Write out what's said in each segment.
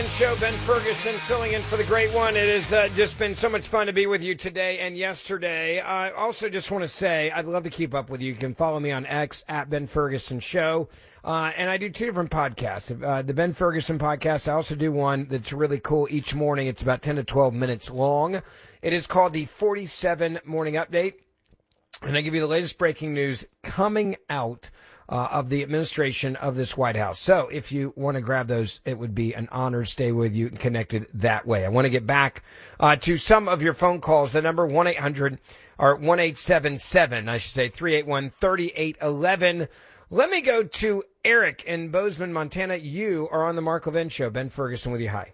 Show. Ben Ferguson filling in for the great one. It has just been so much fun to be with you today and yesterday. I also just want to say I'd love to keep up with you. You can follow me on X at Ben Ferguson Show. And I do two different podcasts. The Ben Ferguson podcast, I also do one that's really cool each morning. It's about 10 to 12 minutes long. It is called the 47 Morning Update. And I give you the latest breaking news coming out of the administration of this White House. So if you want to grab those, it would be an honor to stay with you and connected that way. I want to get back to some of your phone calls. The number 1-800 or 1-877, I should say, 381-3811. Let me go to Eric in Bozeman, Montana. You are on the Mark Levin Show. Ben Ferguson with you. Hi.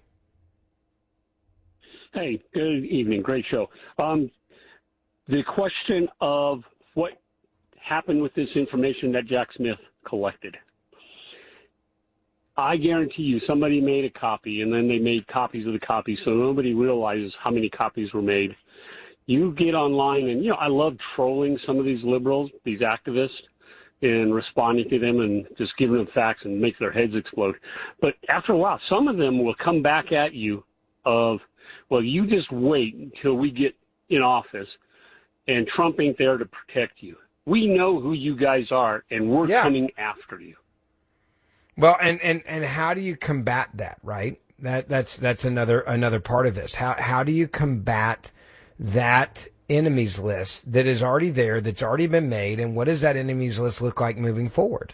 Hey, good evening. Great show. The question of what happened with this information that Jack Smith collected. I guarantee you somebody made a copy, and then they made copies of the copy, so nobody realizes how many copies were made. You get online, and, I love trolling some of these liberals, these activists, and responding to them and just giving them facts and make their heads explode. But after a while, some of them will come back at you of, well, you just wait until we get in office, and Trump ain't there to protect you. We know who you guys are, and we're coming after you. Well, and how do you combat that, right? That's another part of this. How do you combat that enemies list that is already there, that's already been made, and what does that enemies list look like moving forward?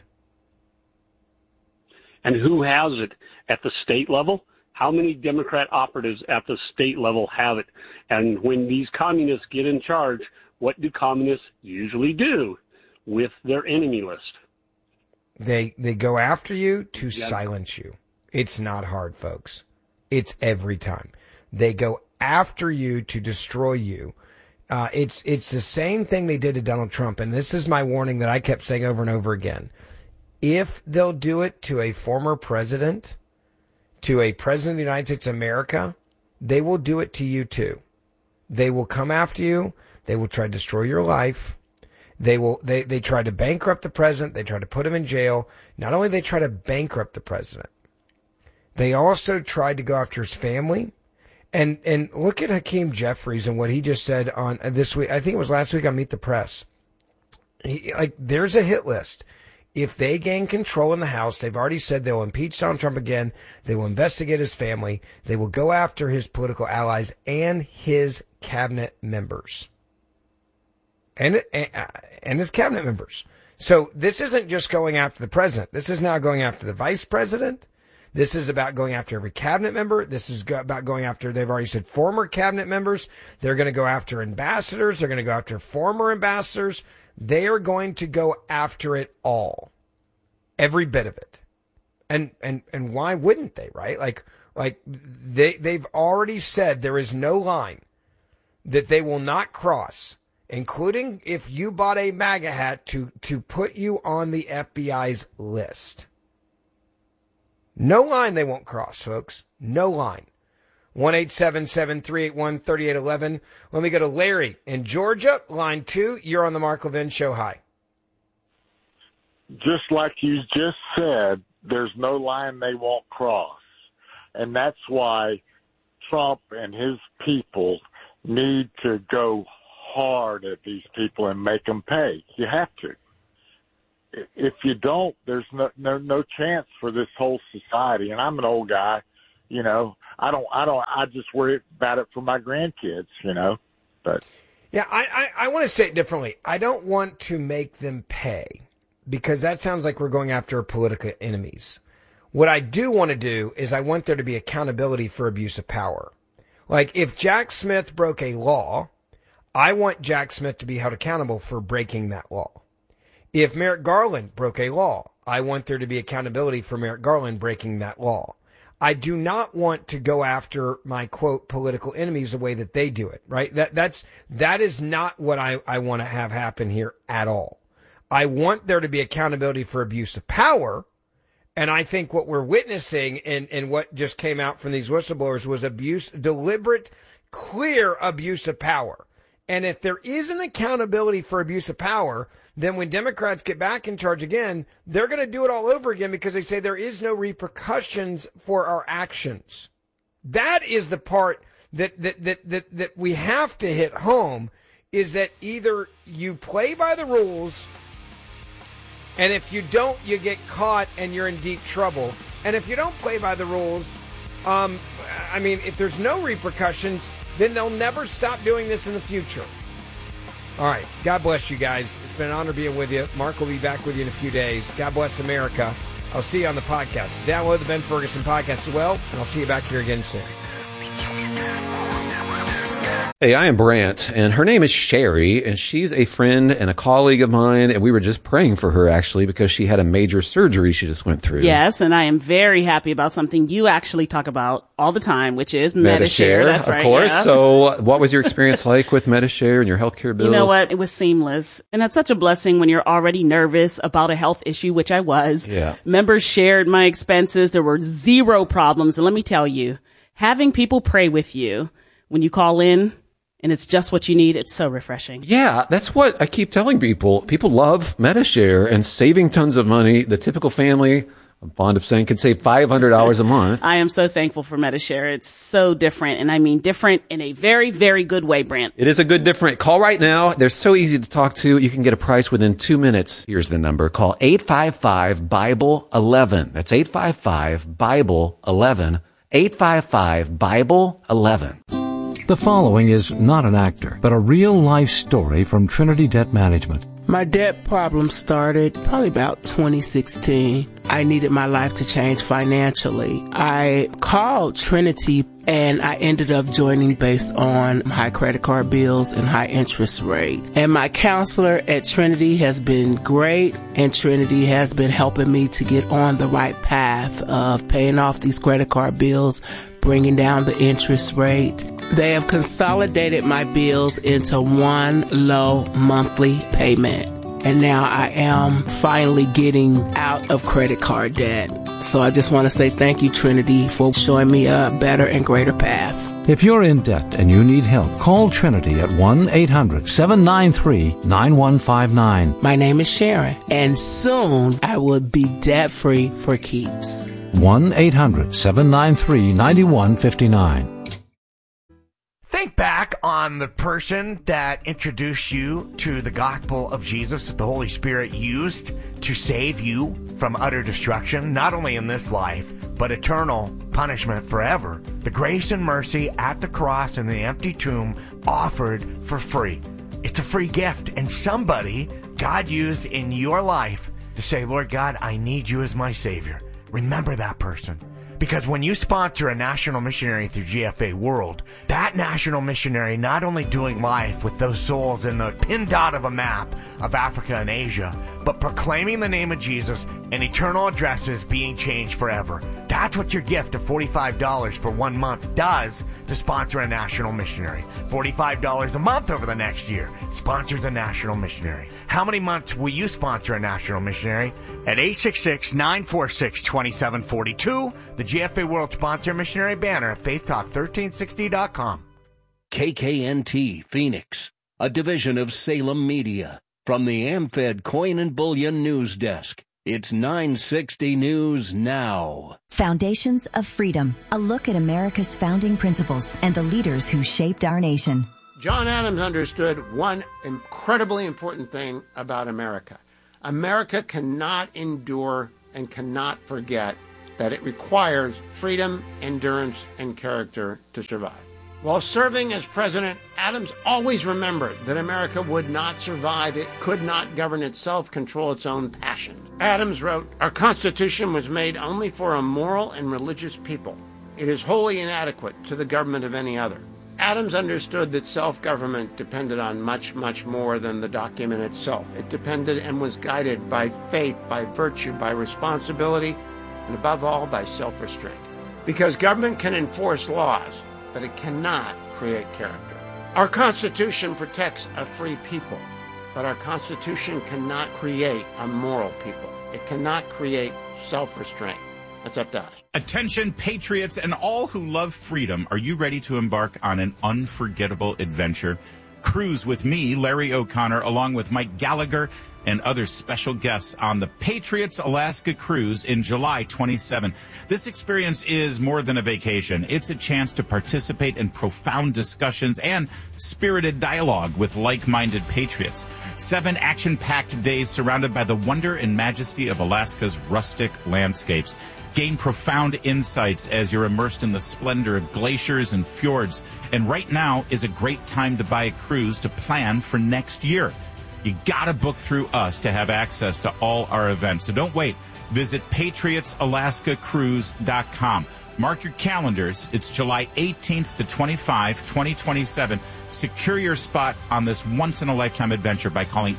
And who has it at the state level? How many Democrat operatives at the state level have it? And when these communists get in charge, what do communists usually do with their enemy list? They go after you to silence you. It's not hard, folks. It's every time. They go after you to destroy you. It's the same thing they did to Donald Trump, and this is my warning that I kept saying over and over again. If they'll do it to a former president, to a president of the United States of America, they will do it to you too. They will come after you. They will try to destroy your life. They try to bankrupt the president. They try to put him in jail. Not only they try to bankrupt the president, they also tried to go after his family. And look at Hakeem Jeffries and what he just said on this week. I think it was last week on Meet the Press. There's a hit list. If they gain control in the House, they've already said they'll impeach Donald Trump again. They will investigate his family. They will go after his political allies and his cabinet members. And his cabinet members. So this isn't just going after the president. This is now going after the vice president. This is about going after every cabinet member. This is about going after, they've already said, former cabinet members. They're going to go after ambassadors. They're going to go after former ambassadors. They are going to go after it all. Every bit of it. And why wouldn't they, right? They've already said there is no line that they will not cross, including if you bought a MAGA hat to put you on the FBI's list. No line they won't cross, folks. No line. 1-877-381-3811. Let me go to Larry in Georgia, line 2. You're on the Mark Levin Show. Hi. Just like you just said, there's no line they won't cross. And that's why Trump and his people need to go hard at these people and make them pay. You have to. If you don't, there's no chance for this whole society. And I'm an old guy, I just worry about it for my grandkids, but. Yeah, I want to say it differently. I don't want to make them pay because that sounds like we're going after political enemies. What I do want to do is I want there to be accountability for abuse of power. Like if Jack Smith broke a law, I want Jack Smith to be held accountable for breaking that law. If Merrick Garland broke a law, I want there to be accountability for Merrick Garland breaking that law. I do not want to go after my, quote, political enemies the way that they do it, right? That is not what I want to have happen here at all. I want there to be accountability for abuse of power. And I think what we're witnessing and what just came out from these whistleblowers was deliberate, clear abuse of power. And if there isn't accountability for abuse of power, then when Democrats get back in charge again, they're going to do it all over again because they say there is no repercussions for our actions. That is the part that we have to hit home, is that either you play by the rules, and if you don't, you get caught and you're in deep trouble. And if you don't play by the rules, if there's no repercussions, then they'll never stop doing this in the future. All right. God bless you guys. It's been an honor being with you. Mark will be back with you in a few days. God bless America. I'll see you on the podcast. Download the Ben Ferguson podcast as well, and I'll see you back here again soon. Hey, I am Brant, and her name is Sherry, and she's a friend and a colleague of mine, and we were just praying for her, actually, because she had a major surgery she just went through. Yes, and I am very happy about something you actually talk about all the time, which is Medi-Share. That's right, of course. Yeah. So what was your experience like with Medi-Share and your healthcare bills? You know what? It was seamless. And that's such a blessing when you're already nervous about a health issue, which I was. Yeah. Members shared my expenses. There were zero problems. And let me tell you, having people pray with you when you call in, and it's just what you need, it's so refreshing. Yeah, that's what I keep telling people. People love Medi-Share and saving tons of money. The typical family, I'm fond of saying, can save $500 a month. I am so thankful for Medi-Share. It's so different, and I mean different in a very, very good way, Brant. It is a good different. Call right now. They're so easy to talk to. You can get a price within 2 minutes. Here's the number. Call 855-BIBLE-11. That's 855-BIBLE-11. 855-BIBLE-11. The following is not an actor, but a real-life story from Trinity Debt Management. My debt problem started probably about 2016. I needed my life to change financially. I called Trinity and I ended up joining based on high credit card bills and high interest rate. And my counselor at Trinity has been great, and Trinity has been helping me to get on the right path of paying off these credit card bills, bringing down the interest rate. They have consolidated my bills into one low monthly payment. And now I am finally getting out of credit card debt. So I just want to say thank you, Trinity, for showing me a better and greater path. If you're in debt and you need help, call Trinity at 1-800-793-9159. My name is Sharon, and soon I will be debt-free for keeps. 1-800-793-9159. Think back on the person that introduced you to the gospel of Jesus that the Holy Spirit used to save you from utter destruction, not only in this life, but eternal punishment forever. The grace and mercy at the cross and the empty tomb offered for free. It's a free gift, and somebody God used in your life to say, Lord God, I need you as my Savior. Remember that person. Because when you sponsor a national missionary through GFA World, that national missionary not only doing life with those souls in the pin dot of a map of Africa and Asia, but proclaiming the name of Jesus and eternal addresses being changed forever. That's what your gift of $45 for 1 month does to sponsor a national missionary. $45 a month over the next year sponsors a national missionary. How many months will you sponsor a national missionary? At 866-946-2742, the GFA World Sponsor Missionary banner at faithtalk1360.com. KKNT Phoenix, a division of Salem Media. From the AmFed Coin and Bullion News Desk, it's 960 News Now. Foundations of Freedom, a look at America's founding principles and the leaders who shaped our nation. John Adams understood one incredibly important thing about America. America cannot endure and cannot forget that it requires freedom, endurance, and character to survive. While serving as president, Adams always remembered that America would not survive. It could not govern itself, control its own passions. Adams wrote, "Our Constitution was made only for a moral and religious people. It is wholly inadequate to the government of any other." Adams understood that self-government depended on much, much more than the document itself. It depended and was guided by faith, by virtue, by responsibility, and above all, by self-restraint. Because government can enforce laws, but it cannot create character. Our Constitution protects a free people, but our Constitution cannot create a moral people. It cannot create self-restraint. That's up to us. Attention, patriots and all who love freedom. Are you ready to embark on an unforgettable adventure? Cruise with me, Larry O'Connor, along with Mike Gallagher and other special guests on the Patriots Alaska Cruise in July 27. This experience is more than a vacation. It's a chance to participate in profound discussions and spirited dialogue with like-minded patriots. 7 action-packed days surrounded by the wonder and majesty of Alaska's rustic landscapes. Gain profound insights as you're immersed in the splendor of glaciers and fjords. And right now is a great time to buy a cruise to plan for next year. You gotta book through us to have access to all our events. So don't wait. Visit PatriotsAlaskaCruise.com. Mark your calendars. It's July 18th to 25, 2027. Secure your spot on this once-in-a-lifetime adventure by calling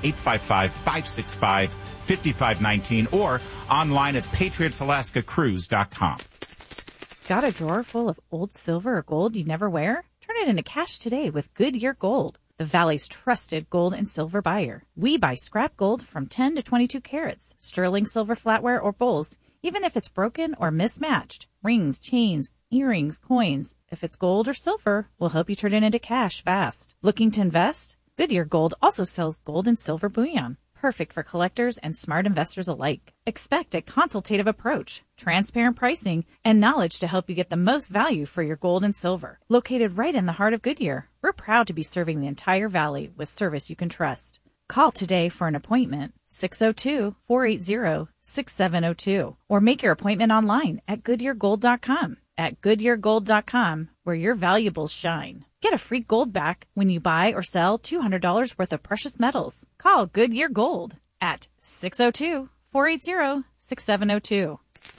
855-565-5519 or online at PatriotsAlaskaCruise.com. Got a drawer full of old silver or gold you never wear? Turn it into cash today with Goodyear Gold, the Valley's trusted gold and silver buyer. We buy scrap gold from 10 to 22 carats, sterling silver flatware or bowls, even if it's broken or mismatched. Rings, chains, earrings, coins. If it's gold or silver, we'll help you turn it into cash fast. Looking to invest? Goodyear Gold also sells gold and silver bullion. Perfect for collectors and smart investors alike. Expect a consultative approach, transparent pricing, and knowledge to help you get the most value for your gold and silver. Located right in the heart of Goodyear, we're proud to be serving the entire valley with service you can trust. Call today for an appointment, 602-480-6702, or make your appointment online at GoodyearGold.com. At GoodyearGold.com, where your valuables shine. Get a free gold back when you buy or sell $200 worth of precious metals. Call Goodyear Gold at 602-480-6702.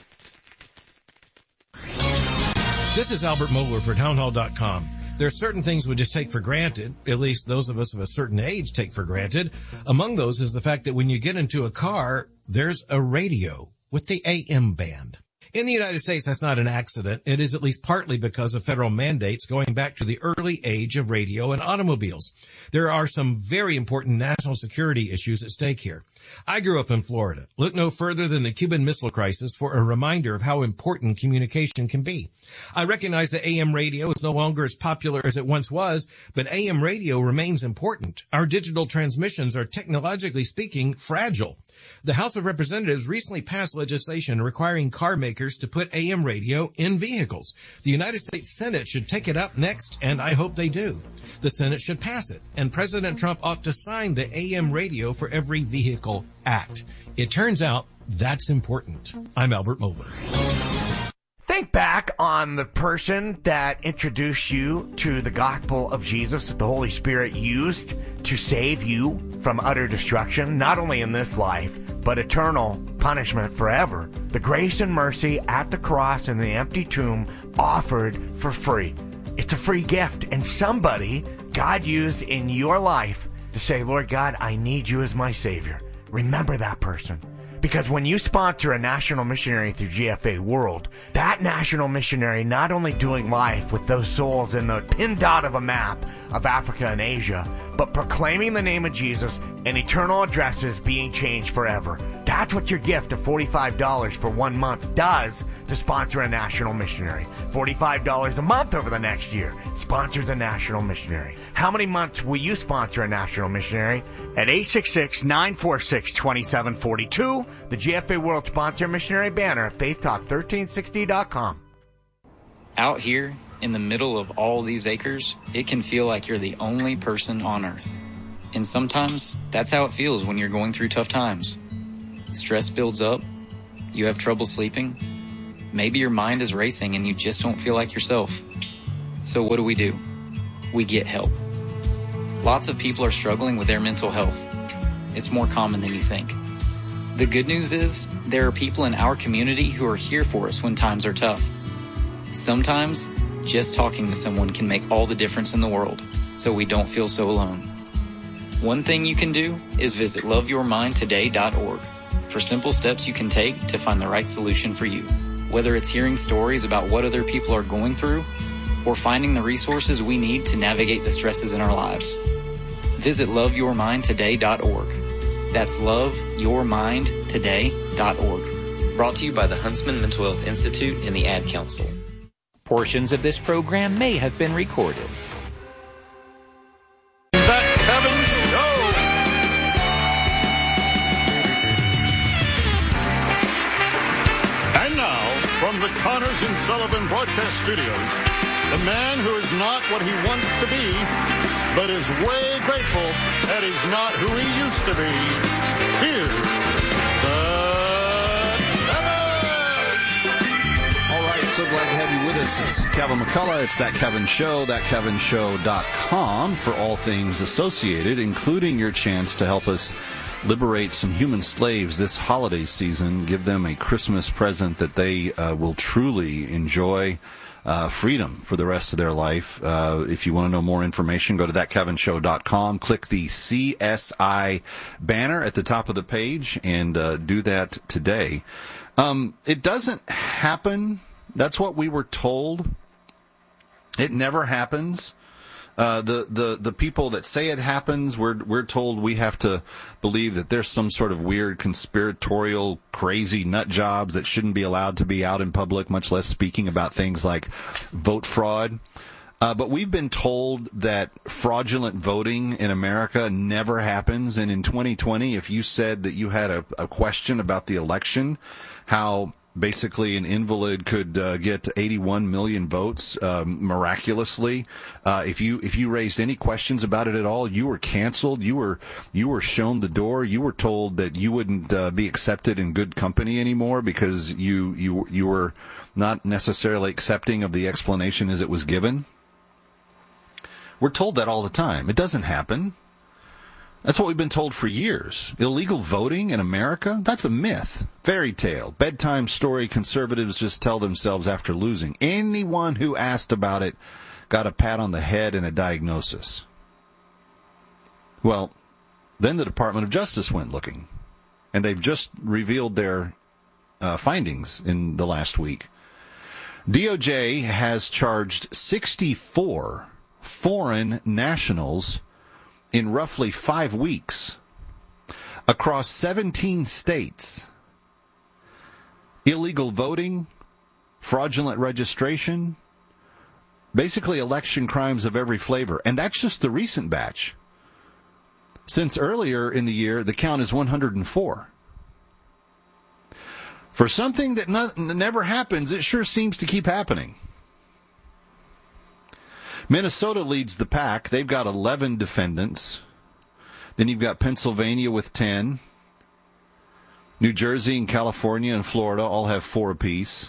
This is Albert Mohler for townhall.com. There are certain things we just take for granted, at least those of us of a certain age take for granted. Among those is the fact that when you get into a car, there's a radio with the AM band. In the United States, that's not an accident. It is at least partly because of federal mandates going back to the early age of radio and automobiles. There are some very important national security issues at stake here. I grew up in Florida. Look no further than the Cuban Missile Crisis for a reminder of how important communication can be. I recognize that AM radio is no longer as popular as it once was, but AM radio remains important. Our digital transmissions are technologically speaking fragile. The House of Representatives recently passed legislation requiring car makers to put AM radio in vehicles. The United States Senate should take it up next, and I hope they do. The Senate should pass it, and President Trump ought to sign the AM Radio for Every Vehicle Act. It turns out that's important. I'm Albert Mohler. Think back on the person that introduced you to the gospel of Jesus that the Holy Spirit used to save you from utter destruction, not only in this life, but eternal punishment forever. The grace and mercy at the cross and the empty tomb offered for free. It's a free gift, and somebody God used in your life to say, Lord God, I need you as my Savior. Remember that person. Because when you sponsor a national missionary through GFA World, that national missionary not only doing life with those souls in the pin dot of a map of Africa and Asia, but proclaiming the name of Jesus and eternal addresses being changed forever. That's what your gift of $45 for 1 month does to sponsor a national missionary. $45 a month over the next year sponsors a national missionary. How many months will you sponsor a national missionary? At 866-946-2742, the GFA World Sponsor Missionary banner at faithtalk1360.com. Out here, in the middle of all these acres, it can feel like you're the only person on earth. And sometimes, that's how it feels when you're going through tough times. Stress builds up, you have trouble sleeping, maybe your mind is racing and you just don't feel like yourself. So what do? We get help. Lots of people are struggling with their mental health. It's more common than you think. The good news is, there are people in our community who are here for us when times are tough. Sometimes, just talking to someone can make all the difference in the world, so we don't feel so alone. One thing you can do is visit loveyourmindtoday.org for simple steps you can take to find the right solution for you. Whether it's hearing stories about what other people are going through, or finding the resources we need to navigate the stresses in our lives. Visit loveyourmindtoday.org. That's loveyourmindtoday.org. Brought to you by the Huntsman Mental Health Institute and the Ad Council. Portions of this program may have been recorded. The Broadcast Studios, the man who is not what he wants to be, but is way grateful that he's not who he used to be. Here's All right, so glad to have you with us. It's Kevin McCullough. It's That Kevin Show, thatkevinshow.com for all things associated, including your chance to help us liberate some human slaves this holiday season, give them a Christmas present that they will truly enjoy, freedom for the rest of their life. If you want to know more information, go to thatkevinshow.com, click the CSI banner at the top of the page, and do that today. It doesn't happen. That's what we were told. It never happens. The people that say it happens, we're told we have to believe that there's some sort of weird conspiratorial crazy nut jobs that shouldn't be allowed to be out in public, much less speaking about things like vote fraud. But we've been told that fraudulent voting in America never happens. And in 2020, if you said that you had a question about the election, how basically an invalid could get 81 million votes miraculously. If you raised any questions about it at all, you were canceled. You were shown the door. You were told that you wouldn't be accepted in good company anymore because you were not necessarily accepting of the explanation as it was given. We're told that all the time. It doesn't happen. That's what we've been told for years. Illegal voting in America? That's a myth. Fairy tale. Bedtime story conservatives just tell themselves after losing. Anyone who asked about it got a pat on the head and a diagnosis. Well, then the Department of Justice went looking, and they've just revealed their findings in the last week. DOJ has charged 64 foreign nationals in roughly 5 weeks across 17 states. Illegal voting, fraudulent registration, basically election crimes of every flavor. And that's just the recent batch. Since earlier in the year, the count is 104. For something that never happens, it sure seems to keep happening. Minnesota leads the pack. They've got 11 defendants. Then you've got Pennsylvania with 10. New Jersey and California and Florida all have 4 apiece.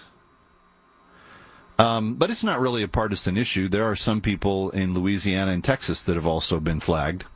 But it's not really a partisan issue. There are some people in Louisiana and Texas that have also been flagged.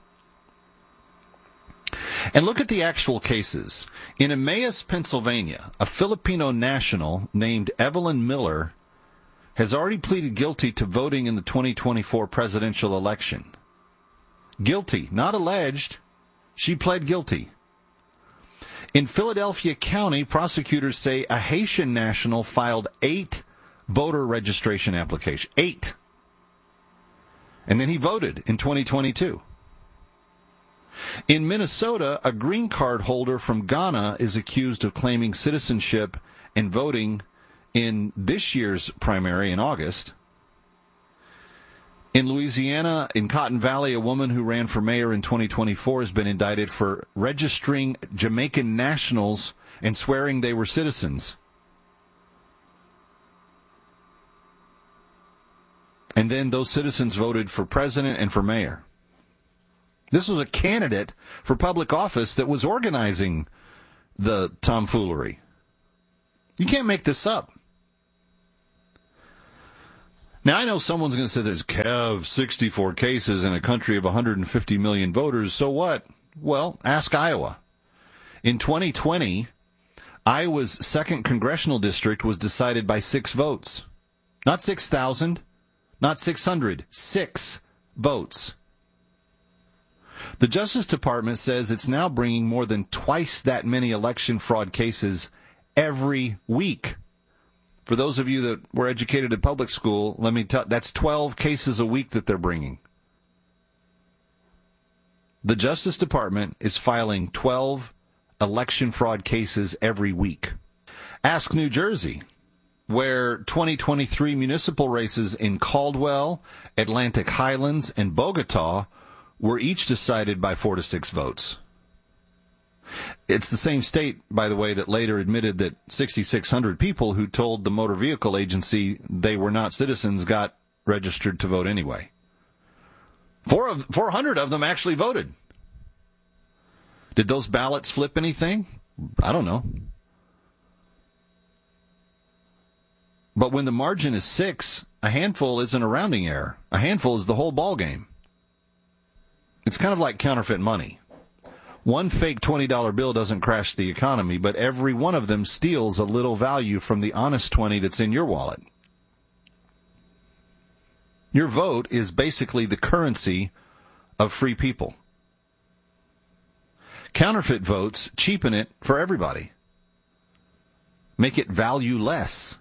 And look at the actual cases. In Emmaus, Pennsylvania, a Filipino national named Evelyn Miller has already pleaded guilty to voting in the 2024 presidential election. Guilty, not alleged. She pled guilty. In Philadelphia County, prosecutors say a Haitian national filed 8 voter registration applications. 8. And then he voted in 2022. In Minnesota, a green card holder from Ghana is accused of claiming citizenship and voting in this year's primary in August. In Louisiana, in Cotton Valley, a woman who ran for mayor in 2024 has been indicted for registering Jamaican nationals and swearing they were citizens. And then those citizens voted for president and for mayor. This was a candidate for public office that was organizing the tomfoolery. You can't make this up. Now, I know someone's going to say there's 64 cases in a country of 150 million voters. So what? Well, ask Iowa. In 2020, Iowa's 2nd congressional district was decided by 6 votes. Not 6,000, not 600, 6 votes. The Justice Department says it's now bringing more than twice that many election fraud cases every week. For those of you that were educated at public school, let me tell you, that's 12 cases a week that they're bringing. The Justice Department is filing 12 election fraud cases every week. Ask New Jersey, where 2023 municipal races in Caldwell, Atlantic Highlands, and Bogota were each decided by 4 to 6 votes. It's the same state, by the way, that later admitted that 6,600 people who told the motor vehicle agency they were not citizens got registered to vote anyway. 400 of them actually voted. Did those ballots flip anything? I don't know. But when the margin is 6, a handful isn't a rounding error. A handful is the whole ball game. It's kind of like counterfeit money. One fake $20 bill doesn't crash the economy, but every one of them steals a little value from the honest 20 that's in your wallet. Your vote is basically the currency of free people. Counterfeit votes cheapen it for everybody. Make it valueless.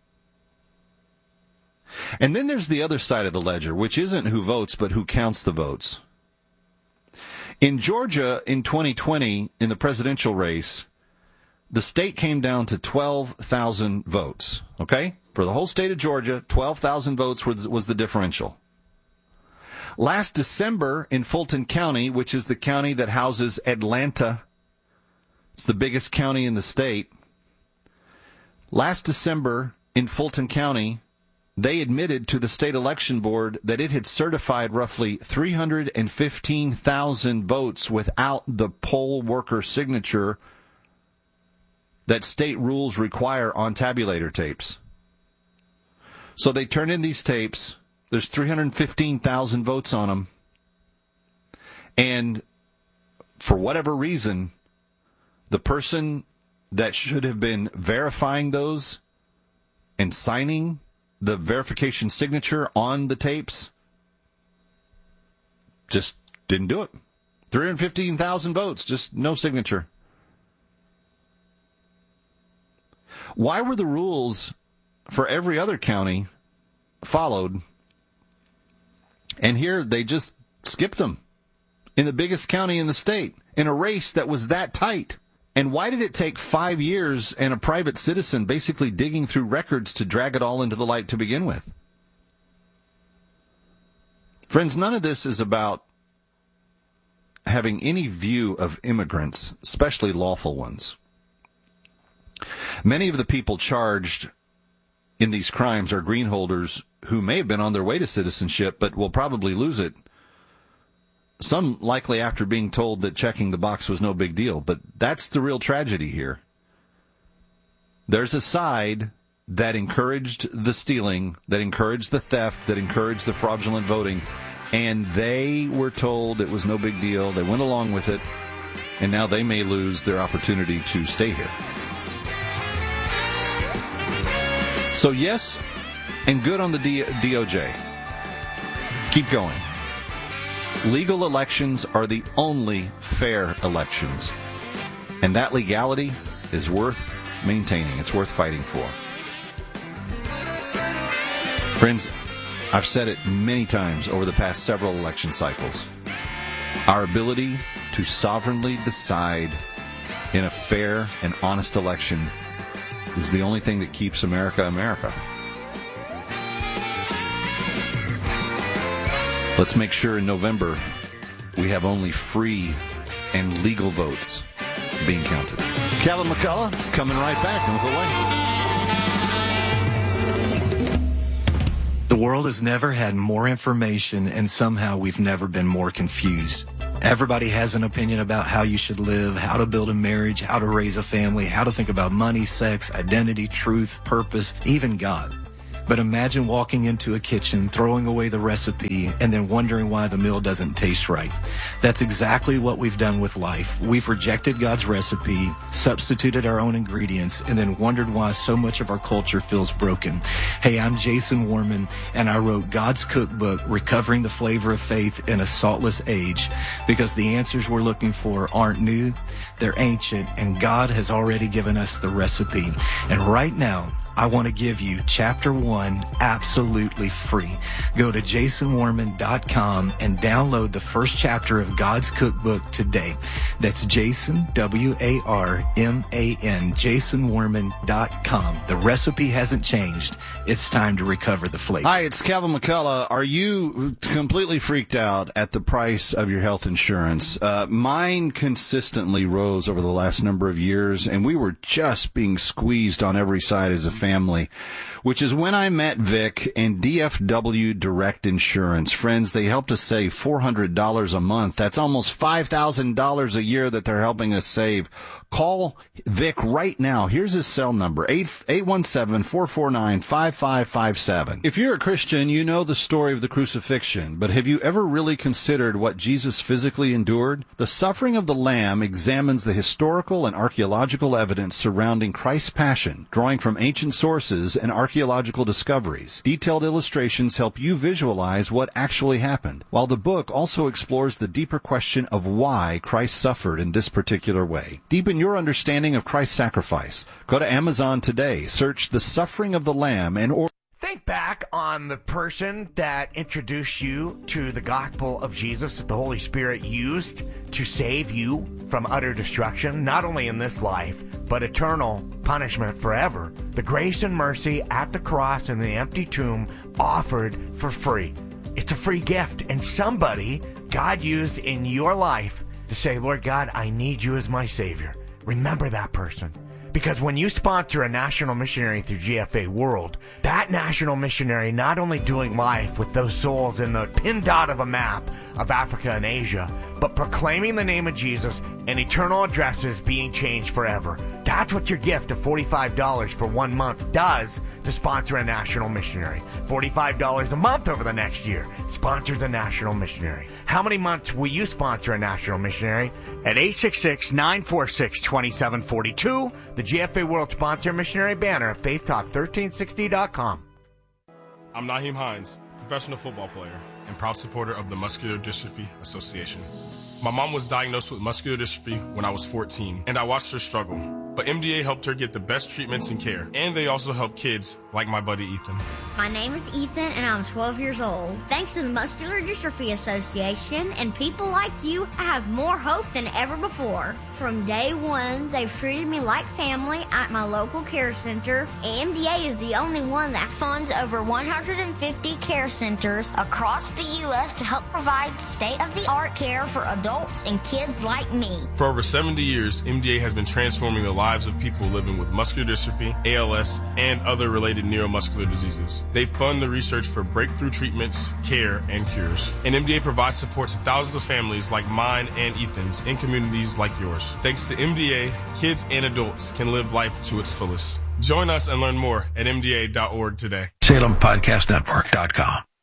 And then there's the other side of the ledger, which isn't who votes, but who counts the votes. In Georgia in 2020, in the presidential race, the state came down to 12,000 votes, okay? For the whole state of Georgia, 12,000 votes was the differential. Last December in Fulton County, which is the county that houses Atlanta, it's the biggest county in the state. Last December in Fulton County, they admitted to the state election board that it had certified roughly 315,000 votes without the poll worker signature that state rules require on tabulator tapes. So they turn in these tapes. There's 315,000 votes on them. And for whatever reason, the person that should have been verifying those and signing the verification signature on the tapes just didn't do it. 315,000 votes, just no signature. Why were the rules for every other county followed, and here they just skipped them in the biggest county in the state in a race that was that tight? And why did it take 5 years and a private citizen basically digging through records to drag it all into the light to begin with? Friends, none of this is about having any view of immigrants, especially lawful ones. Many of the people charged in these crimes are green holders who may have been on their way to citizenship but will probably lose it. Some likely after being told that checking the box was no big deal. But that's the real tragedy here. There's a side that encouraged the stealing, that encouraged the theft, that encouraged the fraudulent voting, and they were told it was no big deal. They went along with it, and now they may lose their opportunity to stay here. So yes, and good on the DOJ. Keep going. Legal elections are the only fair elections. And that legality is worth maintaining. It's worth fighting for. Friends, I've said it many times over the past several election cycles. Our ability to sovereignly decide in a fair and honest election is the only thing that keeps America, America. Let's make sure in November we have only free and legal votes being counted. Kevin McCullough coming right back. Don't go away. The world has never had more information, and somehow we've never been more confused. Everybody has an opinion about how you should live, how to build a marriage, how to raise a family, how to think about money, sex, identity, truth, purpose, even God. But imagine walking into a kitchen, throwing away the recipe, and then wondering why the meal doesn't taste right. That's exactly what we've done with life. We've rejected God's recipe, substituted our own ingredients, and then wondered why so much of our culture feels broken. Hey, I'm Jason Warman, and I wrote God's Cookbook, Recovering the Flavor of Faith in a Saltless Age, because the answers we're looking for aren't new, they're ancient, and God has already given us the recipe. And right now, I want to give you chapter 1 absolutely free. Go to jasonwarman.com and download the first chapter of God's Cookbook today. That's Jason, W-A-R-M-A-N, jasonwarman.com. The recipe hasn't changed. It's time to recover the flavor. Hi, it's Kevin McCullough. Are you completely freaked out at the price of your health insurance? Mine consistently rose over the last number of years, and we were just being squeezed on every side as a family, which is when I met Vic and DFW Direct Insurance. Friends, they helped us save $400 a month. That's almost $5,000 a year that they're helping us save. Call Vic right now. Here's his cell number, 817-449-5557. If you're a Christian, you know the story of the crucifixion, but have you ever really considered what Jesus physically endured? The Suffering of the Lamb examines the historical and archaeological evidence surrounding Christ's passion, drawing from ancient sources and archaeological discoveries. Detailed illustrations help you visualize what actually happened, while the book also explores the deeper question of why Christ suffered in this particular way. Deepen your understanding of Christ's sacrifice. Go to Amazon today, search The Suffering of the Lamb, and Think back on the person that introduced you to the gospel of Jesus that the Holy Spirit used to save you from utter destruction, not only in this life, but eternal punishment forever. The grace and mercy at the cross and the empty tomb offered for free. It's a free gift, and somebody God used in your life to say, Lord God, I need you as my Savior. Remember that person. Because when you sponsor a national missionary through GFA World, that national missionary not only doing life with those souls in the pin dot of a map of Africa and Asia, but proclaiming the name of Jesus and eternal addresses being changed forever. That's what your gift of $45 for 1 month does to sponsor a national missionary. $45 a month over the next year sponsors a national missionary. How many months will you sponsor a national missionary? At 866-946-2742, the GFA World Sponsor Missionary banner at faithtalk1360.com. I'm Naheem Hines, professional football player and proud supporter of the Muscular Dystrophy Association. My mom was diagnosed with muscular dystrophy when I was 14, and I watched her struggle. But MDA helped her get the best treatments and care, and they also help kids like my buddy Ethan. My name is Ethan, and I'm 12 years old. Thanks to the Muscular Dystrophy Association and people like you, I have more hope than ever before. From day one, they've treated me like family at my local care center. MDA is the only one that funds over 150 care centers across the U.S. to help provide state-of-the-art care for adults and kids like me. For over 70 years, MDA has been transforming the lives of people living with muscular dystrophy, ALS, and other related neuromuscular diseases. They fund the research for breakthrough treatments, care, and cures. And MDA provides support to thousands of families like mine and Ethan's in communities like yours. Thanks to MDA, kids and adults can live life to its fullest. Join us and learn more at MDA.org today. SalemPodcastNetwork.com.